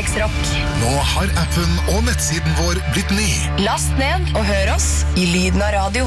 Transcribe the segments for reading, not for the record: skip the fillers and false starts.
Hverdagsrock. Nå har appen og nettsiden vår blitt ny. Last ned og hør oss i lyden av radio.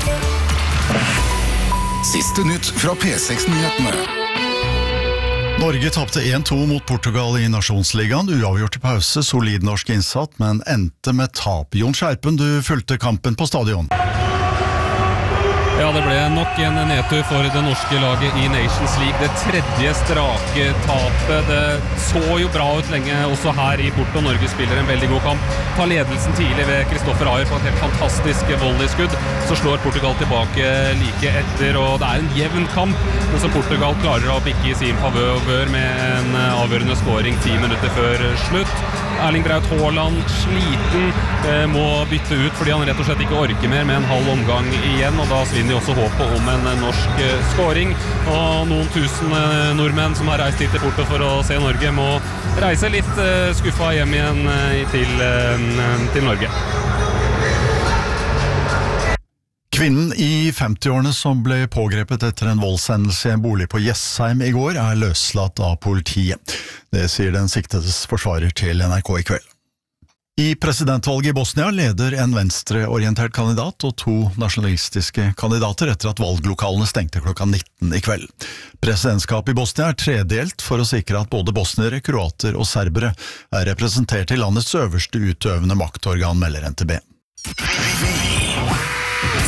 Siste nytt fra P6-nyhetene. Norge tapte 1-2 mot Portugal i Nasjonsligaen, uavgjort i pause, solid norsk innsatt, men endte med tap. Jon Skjerpen, du fulgte kampen på stadion. Ja, det ble nok en nedtur for det norske laget i Nations League. Det tredje strake tapet. Det så jo bra ut lenge også her i Porto. Norge spiller en veldig god kamp. Tar ledelsen tidlig ved Kristoffer Ayer på et helt fantastisk volleyskudd. Så slår Portugal tilbake like etter, og det er en jevn kamp. Men så Portugal klarer å bikke i sin favør med en avgjørende scoring 10 minutter før slutt. Erling Braut Haaland sliten, må bytte ut fordi han rett og slett ikke orker mer med en halv omgang igjen, og da svinner de også håpet om en norsk scoring. Og noen tusen nordmenn som har reist hit til Porto for å se Norge må reise litt skuffet hjem igjen til Norge. Kvinnen i 50-årene som ble pågrepet etter en voldshendelse i en bolig på Jessheim i går er løslatt av politiet. Det sier den siktedes forsvarer til NRK i kveld. I presidentvalget i Bosnia leder en venstreorientert kandidat og 2 nasjonalistiske kandidater etter at valglokalene stengte klokka 19 i kveld. Presidentskapet i Bosnia er tredelt for å sikre at både bosniere, kroater og serbere er representert i landets øverste utøvende maktorgan, melder NTB.